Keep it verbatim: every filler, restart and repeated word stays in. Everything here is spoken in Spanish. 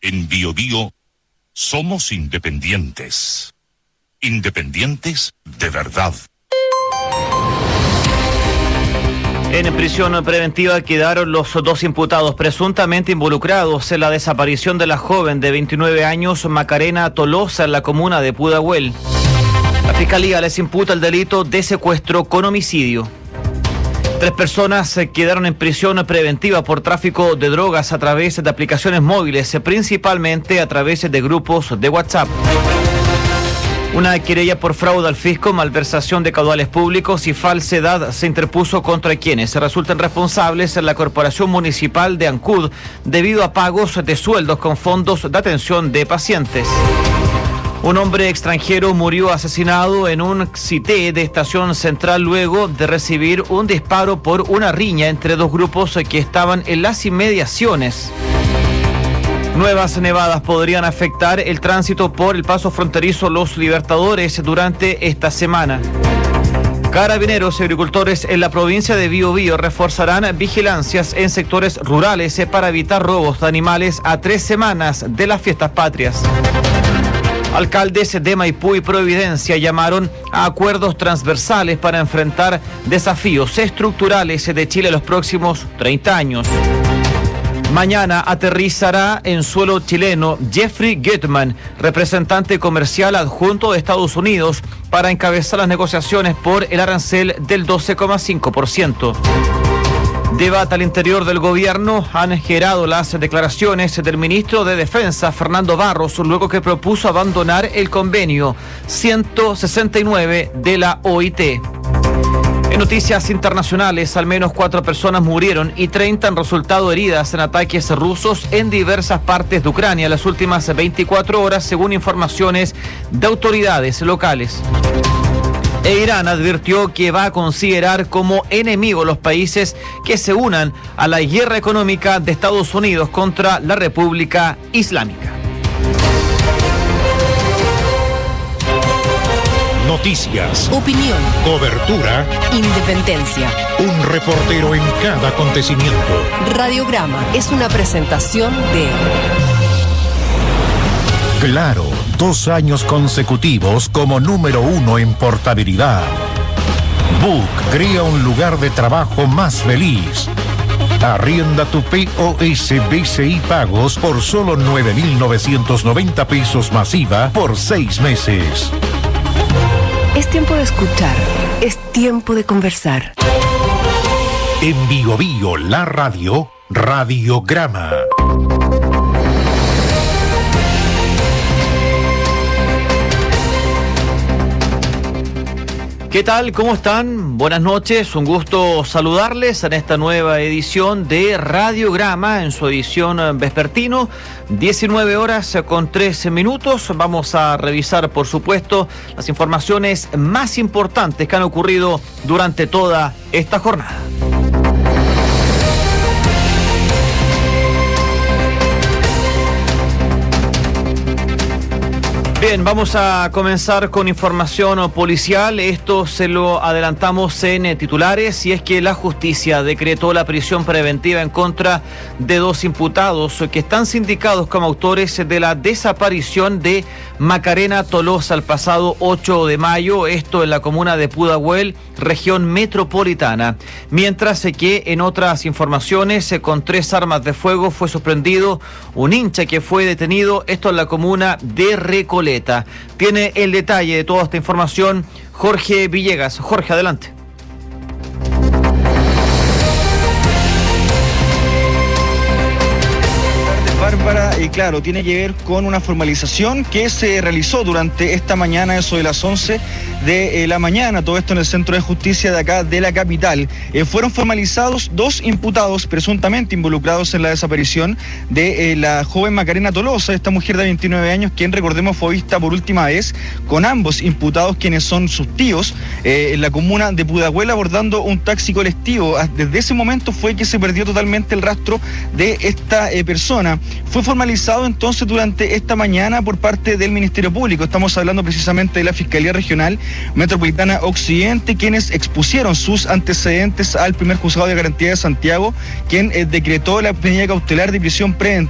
En Bio Bio somos independientes. Independientes de verdad. En prisión preventiva quedaron los dos imputados presuntamente involucrados en la desaparición de la joven de veintinueve años Macarena Tolosa en la comuna de Pudahuel. La Fiscalía les imputa el delito de secuestro con homicidio. Tres personas quedaron en prisión preventiva por tráfico de drogas a través de aplicaciones móviles, principalmente a través de grupos de WhatsApp. Una querella por fraude al fisco, malversación de caudales públicos y falsedad se interpuso contra quienes se resultan responsables en la Corporación Municipal de Ancud debido a pagos de sueldos con fondos de atención de pacientes. Un hombre extranjero murió asesinado en un C I T E de Estación Central luego de recibir un disparo por una riña entre dos grupos que estaban en las inmediaciones. Nuevas nevadas podrían afectar el tránsito por el paso fronterizo Los Libertadores durante esta semana. Carabineros y agricultores en la provincia de Bio Bio reforzarán vigilancias en sectores rurales para evitar robos de animales a tres semanas de las fiestas patrias. Alcaldes de Maipú y Providencia llamaron a acuerdos transversales para enfrentar desafíos estructurales de Chile los próximos treinta años. Mañana aterrizará en suelo chileno Jeffrey Gutman, representante comercial adjunto de Estados Unidos, para encabezar las negociaciones por el arancel del doce coma cinco por ciento. Debate al interior del gobierno han generado las declaraciones del ministro de Defensa, Fernando Barros, luego que propuso abandonar el convenio ciento sesenta y nueve de la O I T. En noticias internacionales, al menos cuatro personas murieron y treinta han resultado heridas en ataques rusos en diversas partes de Ucrania en las últimas veinticuatro horas, según informaciones de autoridades locales. E Irán advirtió que va a considerar como enemigo los países que se unan a la guerra económica de Estados Unidos contra la República Islámica. Noticias, opinión, cobertura, independencia. Un reportero en cada acontecimiento. Radiograma es una presentación de Claro, dos años consecutivos como número uno en portabilidad. Book crea un lugar de trabajo más feliz. Arrienda tu P O S B C I Pagos por solo nueve mil novecientos noventa pesos masiva por seis meses. Es tiempo de escuchar, es tiempo de conversar. En Bio Bio, la radio, Radiograma. ¿Qué tal? ¿Cómo están? Buenas noches, un gusto saludarles en esta nueva edición de Radiograma, en su edición vespertino, diecinueve horas con trece minutos. Vamos a revisar, por supuesto, las informaciones más importantes que han ocurrido durante toda esta jornada. Bien, vamos a comenzar con información policial. Esto se lo adelantamos en titulares, y es que la justicia decretó la prisión preventiva en contra de dos imputados que están sindicados como autores de la desaparición de Macarena Tolosa el pasado ocho de mayo, esto en la comuna de Pudahuel, región metropolitana. Mientras que en otras informaciones, con tres armas de fuego fue sorprendido un hincha que fue detenido, esto en la comuna de Recoleta. Tiene el detalle de toda esta información Jorge Villegas. Jorge, adelante. Bárbara, y claro, tiene que ver con una formalización que se realizó durante esta mañana, eso de las once de eh, la mañana, todo esto en el Centro de Justicia de acá de la capital. Eh, fueron formalizados dos imputados presuntamente involucrados en la desaparición de eh, la joven Macarena Tolosa, esta mujer de veintinueve años, quien, recordemos, fue vista por última vez con ambos imputados, quienes son sus tíos, eh, en la comuna de Pudahuel, abordando un taxi colectivo. Desde ese momento fue que se perdió totalmente el rastro de esta eh, persona. Fue formalizado entonces durante esta mañana por parte del Ministerio Público. Estamos hablando precisamente de la Fiscalía Regional Metropolitana Occidente, quienes expusieron sus antecedentes al primer juzgado de garantía de Santiago, quien eh, decretó la medida cautelar de prisión preventiva